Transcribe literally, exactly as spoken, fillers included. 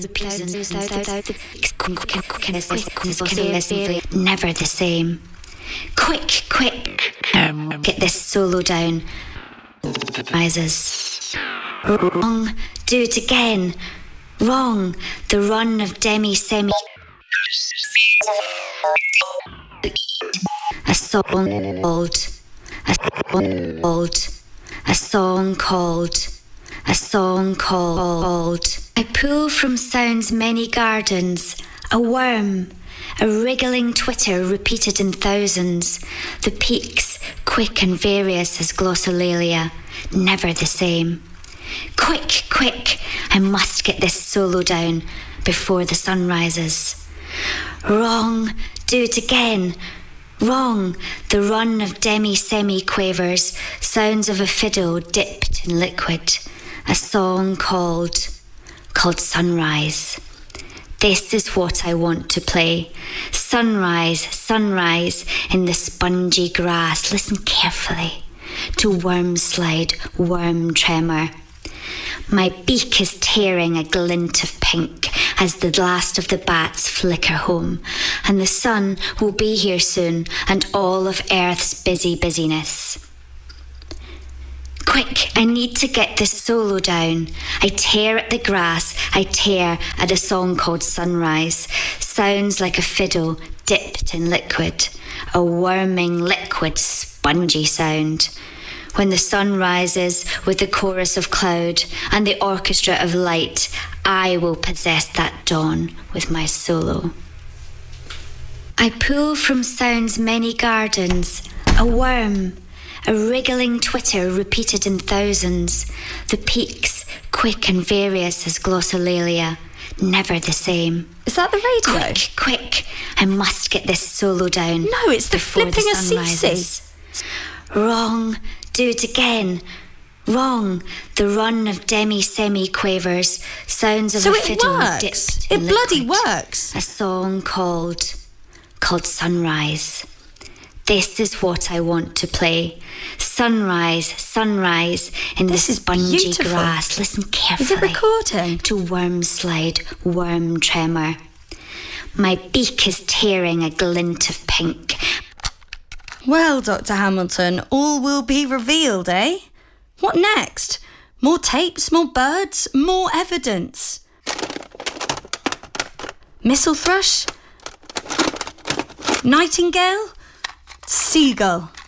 Never the same. Quick, quick, get this solo down. Rises. Wrong, do it again. Wrong, the run of demi-semi. A song called, a song called, a song called, a song called. I pull from sound's many gardens, a worm, a wriggling twitter repeated in thousands, the peaks, quick and various as glossolalia, never the same. Quick, quick, I must get this solo down before the sun rises. Wrong, do it again. Wrong, the run of demi-semi-quavers, sounds of a fiddle dipped in liquid, a song called, called Sunrise. This is what I want to play. Sunrise, sunrise in the spongy grass. Listen carefully to worm slide, worm tremor. My beak is tearing a glint of pink as the last of the bats flicker home, and the sun will be here soon, and all of Earth's busy busyness. Quick, I need to get this solo down. I tear at the grass, I tear at a song called Sunrise. Sounds like a fiddle dipped in liquid, a worming liquid spongy sound. When the sun rises with the chorus of cloud and the orchestra of light, I will possess that dawn with my solo. I pull from sound's many gardens, a worm, a wriggling twitter repeated in thousands, the peaks, quick and various as glossolalia, never the same. Is that the radio? Quick, quick, I must get this solo down. No, it's the flipping the Assisi. Wrong, do it again. Wrong, the run of demi-semi-quavers, sounds of so a it fiddle works. dipped It in bloody liquid. works. A song called, called Sunrise. This is what I want to play. Sunrise, sunrise in This the is spongy beautiful. grass. Listen carefully. Is it recording? To worm slide, worm tremor. My beak is tearing a glint of pink. Well, Doctor Hamilton, all will be revealed, eh? What next? More tapes, more birds, more evidence. Missel thrush? Nightingale? Seagull.